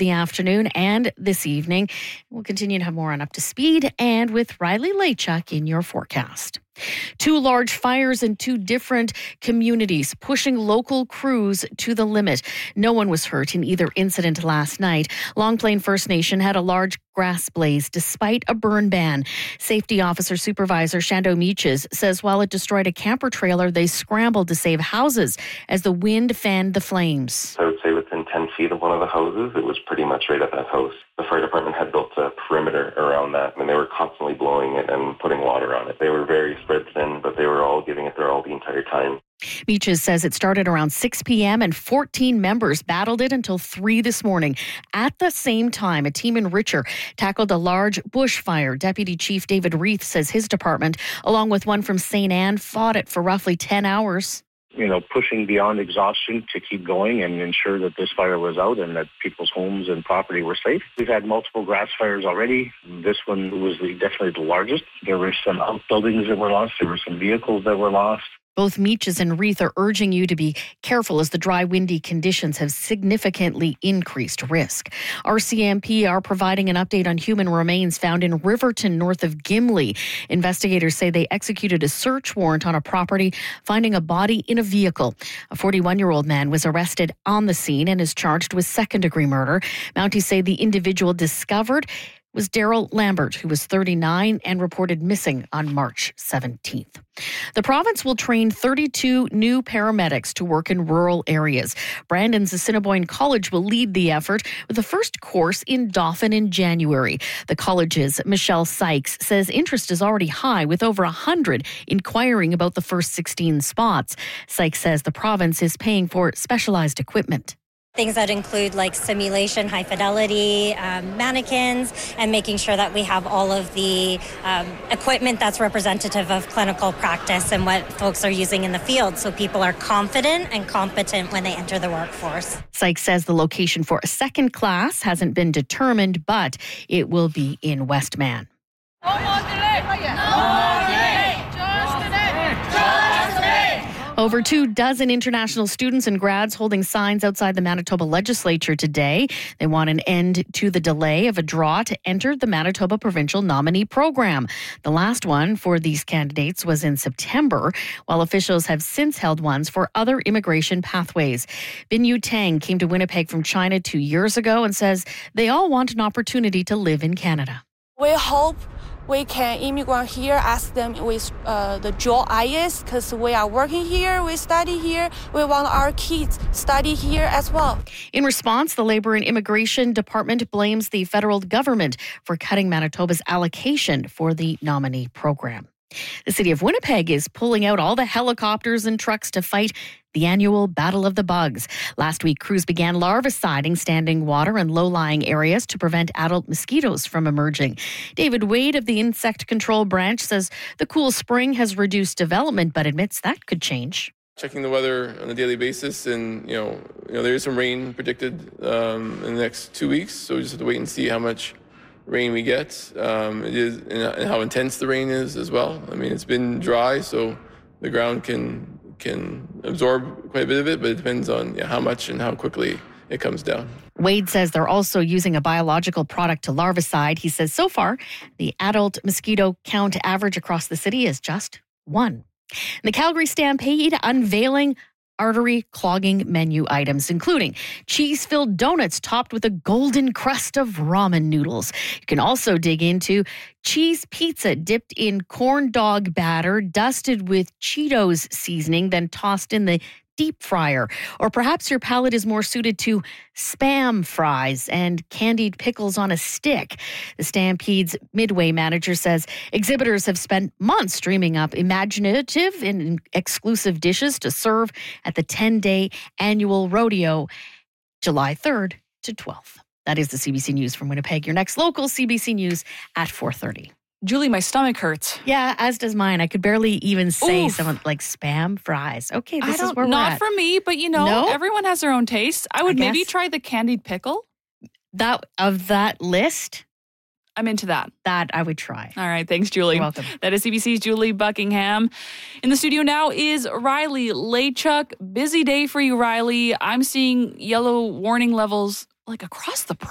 the afternoon and this evening. We'll continue to have more on Up to Speed and with Riley Lachuk in your forecast. 2 large fires in 2 different communities, pushing local crews to the limit. No one was hurt in either incident last night. Long Plain First Nation had a large grass blaze despite a burn ban. Safety Officer Supervisor Shando Meaches says while it destroyed a camper trailer, they scrambled to save houses as the wind fanned the flames. I would say within 10 feet of one of the houses, it was pretty much right at that house. The fire department had built a perimeter around that, and they were constantly blowing it and putting water on it. They were very spread thin, but they were all giving it their all the entire time. Meaches says it started around 6 p.m. and 14 members battled it until 3 this morning. At the same time, a team in Richer tackled a large bushfire. Deputy Chief David Reith says his department, along with one from St. Anne, fought it for roughly 10 hours. Pushing beyond exhaustion to keep going and ensure that this fire was out and that people's homes and property were safe. We've had multiple grass fires already. This one was definitely the largest. There were some outbuildings that were lost. There were some vehicles that were lost. Both Meaches and Reith are urging you to be careful as the dry, windy conditions have significantly increased risk. RCMP are providing an update on human remains found in Riverton, north of Gimli. Investigators say they executed a search warrant on a property, finding a body in a vehicle. A 41-year-old man was arrested on the scene and is charged with second-degree murder. Mounties say the individual discovered was Daryl Lambert, who was 39 and reported missing on March 17th. The province will train 32 new paramedics to work in rural areas. Brandon's Assiniboine College will lead the effort with the first course in Dauphin in January. The college's Michelle Sykes says interest is already high, with over 100 inquiring about the first 16 spots. Sykes says the province is paying for specialized equipment. Things that include like simulation, high fidelity, mannequins, and making sure that we have all of the equipment that's representative of clinical practice and what folks are using in the field, so people are confident and competent when they enter the workforce. Sykes says the location for a second class hasn't been determined, but it will be in Westman. Over 24 international students and grads holding signs outside the Manitoba legislature today. They want an end to the delay of a draw to enter the Manitoba provincial nominee program. The last one for these candidates was in September, while officials have since held ones for other immigration pathways. Binyu Tang came to Winnipeg from China 2 years ago and says they all want an opportunity to live in Canada. We hope we can immigrate here, ask them with the job is, because we are working here, we study here, we want our kids study here as well. In response, the Labour and Immigration Department blames the federal government for cutting Manitoba's allocation for the nominee program. The city of Winnipeg is pulling out all the helicopters and trucks to fight the annual Battle of the Bugs. Last week, crews began larviciding standing water and low-lying areas to prevent adult mosquitoes from emerging. David Wade of the Insect Control Branch says the cool spring has reduced development, but admits that could change. Checking the weather on a daily basis, and there is some rain predicted in the next 2 weeks, so we just have to wait and see how much rain we get. It is, and how intense the rain is as well. I mean, it's been dry, so the ground can absorb quite a bit of it, but it depends on how much and how quickly it comes down. Wade says they're also using a biological product to larvicide. He says so far, the adult mosquito count average across the city is just 1. The Calgary Stampede unveiling artery clogging menu items, including cheese-filled donuts topped with a golden crust of ramen noodles. You can also dig into cheese pizza dipped in corn dog batter, dusted with Cheetos seasoning, then tossed in the deep fryer. Or perhaps your palate is more suited to Spam fries and candied pickles on a stick. The Stampede's Midway manager says exhibitors have spent months dreaming up imaginative and exclusive dishes to serve at the 10-day annual rodeo, July 3rd to 12th. That is the CBC News from Winnipeg. Your next local CBC News at 4:30. Julie, my stomach hurts. Yeah, as does mine. I could barely even say something like Spam fries. Okay, this is where we're at. Not for me, but everyone has their own taste. I would maybe try the candied pickle. That list, I'm into that. That I would try. All right, thanks, Julie. You're welcome. That is CBC's Julie Buckingham. In the studio now is Riley Lachuk. Busy day for you, Riley. I'm seeing yellow warning levels like across the province.